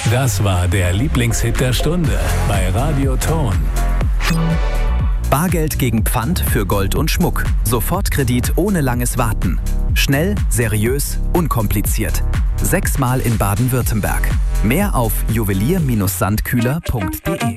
Das war der Lieblingshit der Stunde bei Radio Ton. Bargeld gegen Pfand für Gold und Schmuck. Sofortkredit ohne langes Warten. Schnell, seriös, unkompliziert. 6-mal in Baden-Württemberg. Mehr auf juwelier-sandkühler.de.